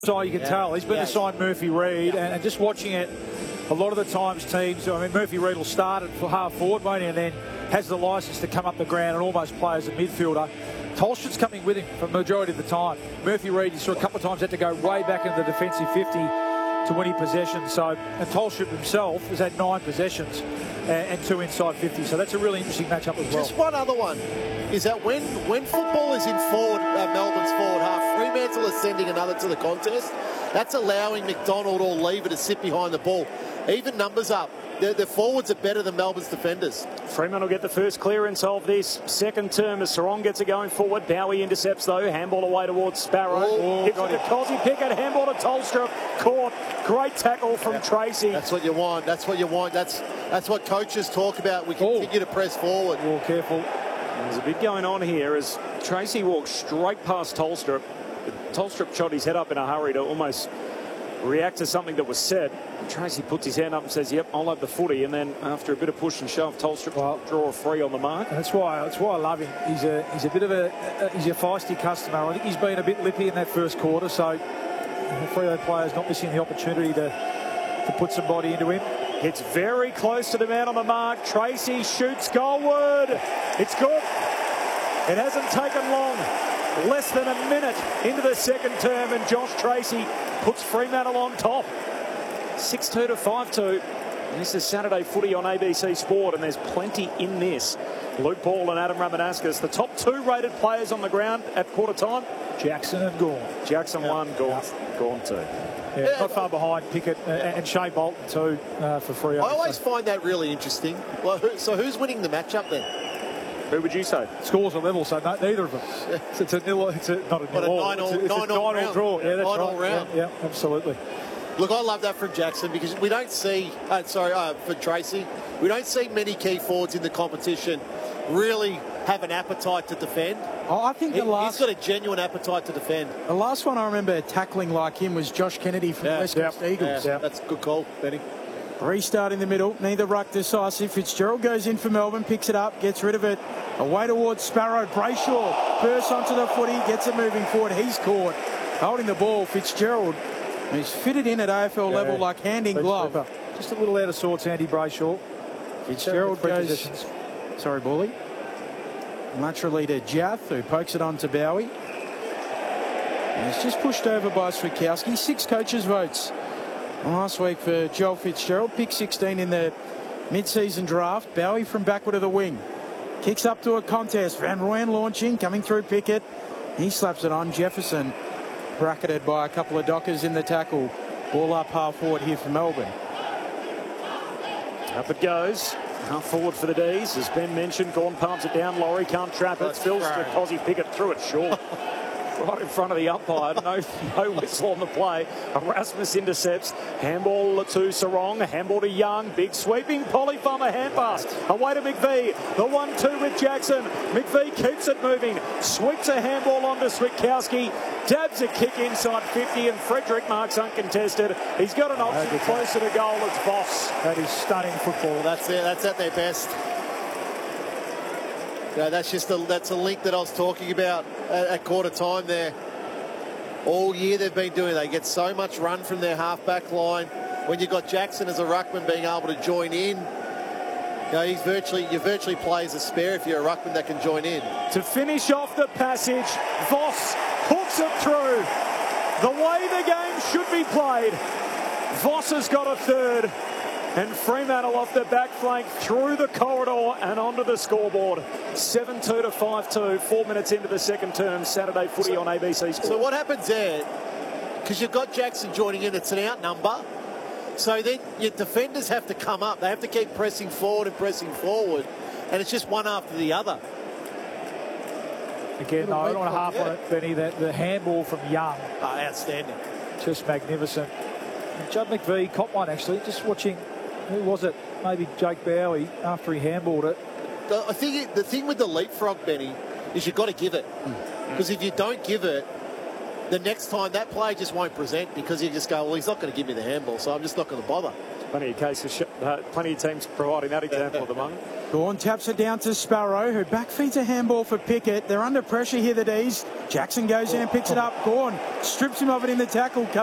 So you can tell he's been assigned Murphy Reid, and just watching it, a lot of the times teams, I mean, Murphy Reid will start it for half forward, won't he, and then has the licence to come up the ground and almost play as a midfielder. Tolstrup's coming with him for the majority of the time. Murphy Reid, you saw a couple of times had to go way back into the defensive 50 to win possessions. So, and Tolstrup himself has had 9 possessions and 2 inside 50. So that's a really interesting matchup as well. Just one other one is that when football is in forward, Melbourne's forward half, Fremantle is sending another to the contest. That's allowing McDonald or Lever to sit behind the ball. Even numbers up. The forwards are better than Melbourne's defenders. Fremantle get the first clearance of this second term as Sarong gets it going forward. Bowie intercepts though. Handball away towards Sparrow. Hits it to Cozzy Pickett. Handball to Tolstrup. Caught. Great tackle from Tracy. That's what you want. That's what you want. That's what coaches talk about. We continue to press forward. Careful. There's a bit going on here as Tracy walks straight past Tolstrup. Tolstrup shot his head up in a hurry to almost react to something that was said. Tracy puts his hand up and says, yep, I'll have the footy. And then after a bit of push and shove, Tolstrup draw a free on the mark. That's why I love him. He's a bit of he's a feisty customer. I think he's been a bit lippy in that first quarter. So the Freo players not missing the opportunity to put some body into him. It's very close to the man on the mark. Tracy shoots goalward. It's good. It hasn't taken long. Less than a minute into the second term, and Josh Tracy puts Fremantle on top. 6-2 to 5-2. This is Saturday footy on ABC Sport, and there's plenty in this. Luke Ball and Adam Ramanauskas, the top 2 rated players on the ground at quarter time. Jackson and Gawn. Jackson 1, Gawn 2. Yeah, not far behind Pickett and Shea Bolton too for Freo. I always find that really interesting. Well, so who's winning the matchup then? Who would you say? Scores are level, so neither of them. It's a nil. It's not a nil. It's a 9-all draw. Yeah, that's 9-all right. round. Yeah, absolutely. Look, I love that from Jackson because we don't see. For Tracy, we don't see many key forwards in the competition really have an appetite to defend. Oh, I think he's got a genuine appetite to defend. The last one I remember tackling like him was Josh Kennedy from West Coast Eagles. Yeah, that's a good call, Benny. Restart in the middle, neither ruck decisive. Fitzgerald goes in for Melbourne, picks it up, gets rid of it. Away towards Sparrow. Brayshaw bursts onto the footy, gets it moving forward. He's caught. Holding the ball, Fitzgerald. He's fitted in at AFL level like hand in glove. Just a little out of sorts, Andy Brayshaw. Fitzgerald goes... Sorry, Bully. Laterally to Jath, who pokes it on to Bowie. And it's just pushed over by Switkowski. 6 coaches' votes last week for Joel Fitzgerald. Pick 16 in the mid-season draft. Bowie from backward of the wing. Kicks up to a contest. Van Rooyen launching, coming through Pickett. He slaps it on. Jefferson bracketed by a couple of Dockers in the tackle. Ball up half forward here for Melbourne. Up it goes. Half forward for the D's. As Ben mentioned, Gawn palms it down. Laurie can't trap it. Spills to Cozzy Pickett through it short. Right in front of the umpire. No whistle on the play. Erasmus intercepts. Handball to Sarong. Handball to Young. Big sweeping polyfarmer hand pass. Away to McVee. The 1-2 with Jackson. McVee keeps it moving. Sweeps a handball onto Switkowski. Dabs a kick inside 50, and Frederick marks uncontested. He's got an option closer to goal. It's Voss. That is stunning football. That's at their best. Yeah, that's a link that I was talking about at quarter time there. All year they've been doing. They get so much run from their half-back line. When you've got Jackson as a ruckman being able to join in, you virtually play as a spare if you're a ruckman that can join in. To finish off the passage, Voss hooks it through. The way the game should be played. Voss has got a third. And Fremantle off the back flank through the corridor and onto the scoreboard. 7-2 to 5-2, 4 minutes into the second term. Saturday footy on ABC Sport. So what happens there, because you've got Jackson joining in, it's an out number. So then your defenders have to come up. They have to keep pressing forward and pressing forward. And it's just one after the other. Again, no, I don't want to harp on it, Benny. The handball from Young. Outstanding. Just magnificent. And Judd McVee caught one, actually. Just watching... Who was it? Maybe Jake Bowie after he handballed it. I think the thing with the leapfrog, Benny, is you've got to give it. Because if you don't give it, the next time that play just won't present because you just go, well, he's not going to give me the handball, so I'm just not going to bother. Plenty of teams providing that example at the moment. Gawn taps it down to Sparrow, who back feeds a handball for Pickett. They're under pressure here, the D's. Jackson goes in and picks it up. Gawn strips him of it in the tackle.